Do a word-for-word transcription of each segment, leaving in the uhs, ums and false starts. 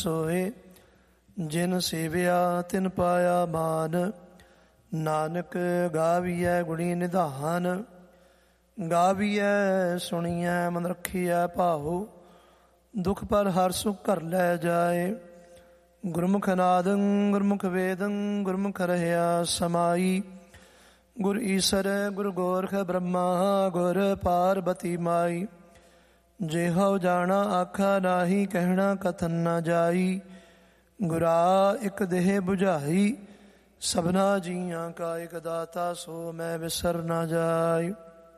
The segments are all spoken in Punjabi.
ਸੋਏ ਜਿਨ ਸੇਵਿਆ ਤਿਨ ਪਾਇਆ ਮਾਨ। ਨਾਨਕ ਗਾਵੀਐ ਗੁਣੀ ਨਿਧਾਨ, ਗਾਵੀਐ ਸੁਣੀਐ ਮਨ ਰੱਖੀਐ ਭਾਉ। ਦੁਖ ਪਰ ਹਰ ਸੁਖ ਘਰ ਲੈ ਜਾਏ, ਗੁਰਮੁਖ ਨਾਦੰ ਗੁਰਮੁਖ ਵੇਦੰ ਗੁਰਮੁਖ ਰਹਿਆ ਸਮਾਈ। ਗੁਰ ਈਸਰ ਗੁਰ ਗੋਰਖ ਬ੍ਰਹਮਾ ਗੁਰ ਪਾਰਬਤੀ ਮਾਈ। ਜਿਹੋ ਜਾਣਾ ਆਖਾ ਨਾਹੀ, ਕਹਿਣਾ ਕਥਨ ਨਾ ਜਾਈ। ਗੁਰਾ ਇੱਕ ਦੇਹ ਬੁਝਾਈ, ਸਭਨਾ ਜੀਆਂ ਕਾ ਇੱਕ ਦਾਤਾ। ਸੋ ਮੈਂ ਵਿਸਰ ਨਾ ਜਾਈ।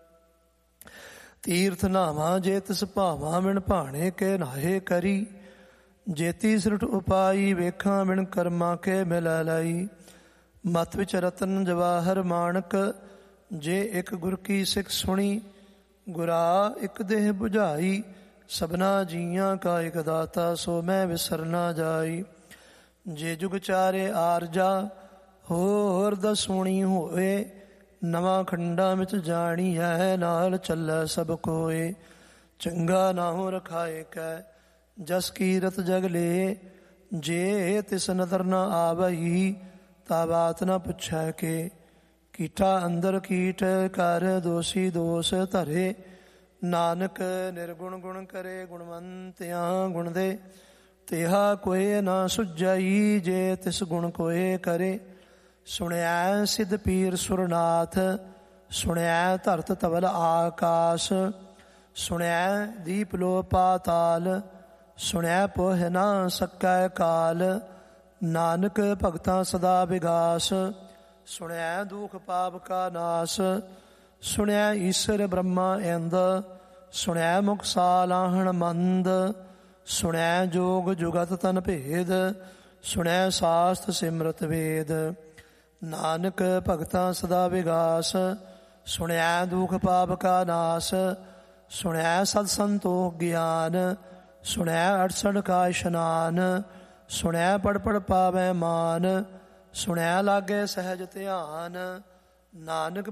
ਤੀਰਥ ਨਾਵਾਂ ਜੇ ਤਿਸ ਭਾਵਾਂ, ਬਿਨ ਭਾਣੇ ਕੇ ਨਾਹੇ ਕਰੀ। ਜੇਤੀ ਸ੍ਰਿਟ ਉਪਾਈ, ਵੇਖਾਂ ਬਿਨ ਕਰਮਾਂ ਕੇ ਮਿਲੈ ਲਈ। ਮਤ ਵਿੱਚ ਰਤਨ ਜਵਾਹਰ ਮਾਣਕ, ਜੇ ਇੱਕ ਗੁਰ ਕੀ ਸਿੱਖ ਸੁਣੀ। ਗੁਰਾ ਇੱਕ ਦੇਹ ਬੁਝਾਈ, ਸਭਨਾ ਜੀਆਂ ਕਾ ਇੱਕ ਦਾਤਾ। ਸੋ ਮੈਂ ਵਿਸਰ ਨਾ ਜਾਈ। ਜੇ ਜੁਗ ਚਾਰੇ ਆਰਜਾ, ਹੋਰ ਦਸੂਣੀ ਹੋਏ। ਨਵਾਂ ਖੰਡਾਂ ਵਿੱਚ ਜਾਣੀ ਹੈ, ਨਾਲ ਚੱਲੈ ਸਭ ਕੋਏ। ਚੰਗਾ ਨਾਹੋ ਰਖਾਏ ਕੈ, ਜਸ ਕੀਰਤ ਜਗ ਲੇ। ਜੇ ਤਿਸ ਨਦਰ ਨ ਆਵਈ, ਤਾ ਬਾਤ ਨ ਪੁੱਛੈ ਕੇ। ਕੀਟਾ ਅੰਦਰ ਕੀਟ ਕਰ, ਦੋਸ਼ੀ ਦੋਸ਼ ਧਰੇ। ਨਾਨਕ ਨਿਰਗੁਣ ਗੁਣ ਕਰੇ, ਗੁਣਵੰਤਿਆਂ ਗੁਣ ਦੇ। ਤੇਹਾ ਕੋਏ ਨਾ ਸੁਝਈ, ਜੇ ਤਿਸ ਗੁਣ ਕੋਏ ਕਰੇ। ਸੁਣਿਐ ਸਿੱਧ ਪੀਰ ਸੁਰਨਾਥ, ਸੁਣਿਐ ਧਰਤ ਧਵਲ ਆਕਾਸ਼। ਸੁਣਿਐ ਦੀਪ ਲੋ ਪਾਤਾਲ, ਸੁਣਿਐ ਪੋਹਿ ਨਾ ਸਕੈ ਕਾਲ। ਨਾਨਕ ਭਗਤਾਂ ਸਦਾ ਵਿਗਾਸ, ਸੁਣਿਐ ਦੁਖ ਪਾਪ ਕਾ ਨਾਸ। ਸੁਣਿਐ ਈਸਰ ਬ੍ਰਹਮਾ ਇੰਦ, ਸੁਣਿਐ ਮੁਖ ਸਾਲਾਹਣ ਮੰਦ। ਸੁਣਿਐ ਜੋਗ ਜੁਗਤ ਤਨ ਭੇਦ, ਸੁਣਿਐ ਸਾਸਤ ਸਿਮਰਤ ਵੇਦ। ਨਾਨਕ ਭਗਤਾਂ ਸਦਾ ਵਿਗਾਸ, ਸੁਣਿਐ ਦੁਖ ਪਾਪ ਕਾ ਨਾਸ। ਸੁਣਿਐ ਸਤ ਸੰਤੋਖ ਗਿਆਨ, ਸੁਣਿਐ ਅਠਸਠ ਕਾ ਇਸ਼ਨਾਨ। ਸੁਣਿਐ ਪੜ ਪੜ ਪਾਵੈ ਮਾਨ, ਸੁਣਿਐ ਲਾਗੇ ਸਹਿਜ ਧਿਆਨ। ਨਾਨਕ